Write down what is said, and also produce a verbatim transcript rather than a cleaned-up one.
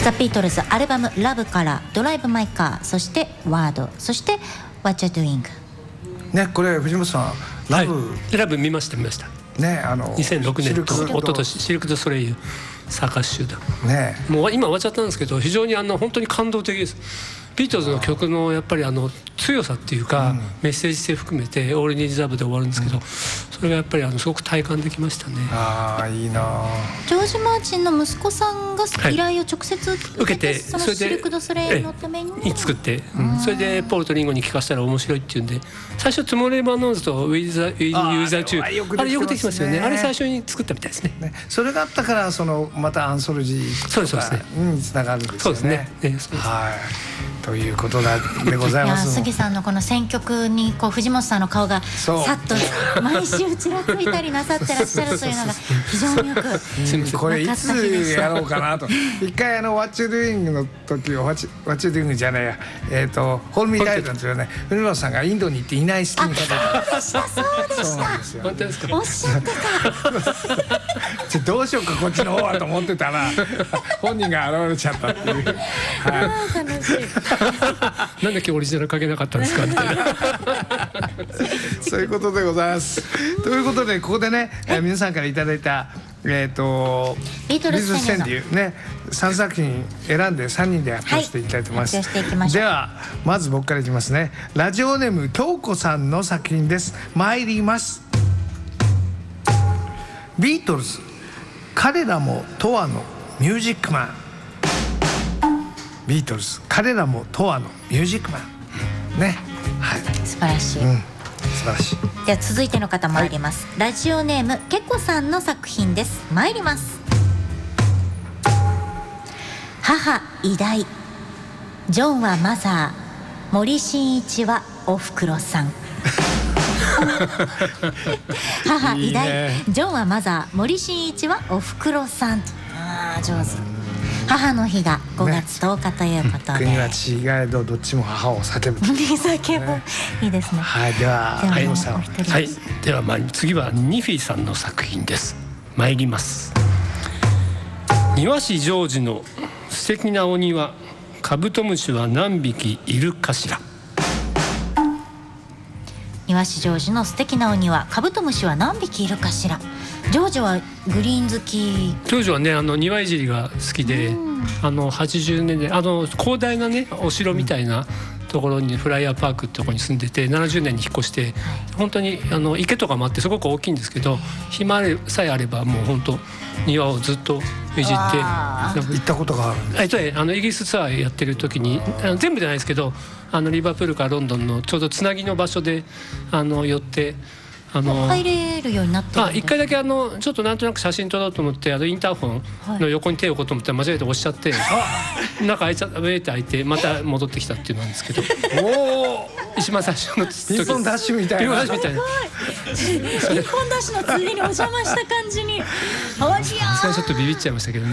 ザ・ビートルズアルバムラブからドライブ・マイ・カー、そしてワード、そして What You Doing ね。これ藤本さんラブ、 はい、ラブ見ました見ましたね。あのにせんろくねんと一昨年シルク・ドゥ・ソレイユサーカス集団、ね、もう今終わっちゃったんですけど、非常にあの本当に感動的です。ビートルズの曲のやっぱりあの強さっていうか、うん、メッセージ性含めてオールニーズラブで終わるんですけど、うん、それがやっぱりあのすごく体感できましたね。 ああいいな。 ジョージ・マーチンの息子さんが依頼を直接受けて、はい、そのシルク・ドゥ・ソレイユのために作って、うん、それでポールとリンゴに聞かせたら面白いっていうんで、最初トゥモレーバーノーズとウィズ・ユーザー中、あれよくできますよね。あれ最初に作ったみたいですね。ね、 それがあったからそのまたアンソロジーとかにつながるんですよね。 そうですね。 はい。ということでございます。 いや杉さんのこの選曲にこう藤本さんの顔がさっと毎週ちらついたりなさってらっしゃるというのが非常によく分かった日でした。 これいつやろうかなと。一回あの What You Doing の時を What You Doing じゃないや、えっとホールミーライトの時はね、藤本さんがインドに行っていない隙にそうでしたそうでした。 本当ですか。 おっしゃってた。どうしようかこっちの方はと思ってたら本人が現れちゃったっていう。はい。 楽しい。 なんで今日オリジナルかけなかったんですかみたいなそういうことでございます。ということでここでね、えー、皆さんからいただいたえーとビートルズ川柳ねさんさく品選んでさんにんで発表していきたいと思います。 はい、発表していきましょう。 ではまず僕からいきますね。ラジオネーム京子さんの作品です。参ります。ビートルズ彼らも永遠のミュージックマン。ビートルズ彼らも永遠のミュージックマンね。はい、 素晴らしい、 うん、素晴らしい。 では続いての方参ります、はい、ラジオネームけこさんの作品です。参ります。母偉大、ジョンはマザー、森進一はおふくろさん母偉大、ジョンはマザー、森進一はおふくろさん。あー上手。母の日がごがつとおかということで、 ね、国は違えどどっちも母を叫ぶ叫ぶ、ね、いいですね。 はい、でははい、 おさん、 はい、ではまあ次はニフィさんの作品です。参ります。庭師ジョージの素敵なお庭、カブトムシは何匹いるかしら。 庭師ジョージの素敵なお庭、カブトムシは何匹いるかしら。ジョージはグリーン好き。 ジョージはね、あの庭いじりが好きで、あのはちじゅうねんであの広大なねお城みたいなところにフライヤーパークってところに住んでて、ななじゅうねんに引っ越して、はい、本当にあの池とかもあってすごく大きいんですけど、暇さえあればもう本当庭をずっといじって。 行ったことがあるんです。 えっとね、あのイギリスツアーやってる時に、あの全部じゃないですけど、あのリバプールからロンドンのちょうどつなぎの場所であの寄って。 あの入れるようになってるんです。 一回だけあのちょっとなんとなく写真撮ろうと思って、あのインターホンの横に手を置こうと思ったら間違えて押しちゃって、はい、中開いちゃった、上って開いてまた戻ってきたっていうのなんですけどおお一番最初の時ピンポンダッシュみたいなピンポンダッシュのついでにお邪魔した感じにあわじやーそれはちょっとビビっちゃいましたけどね。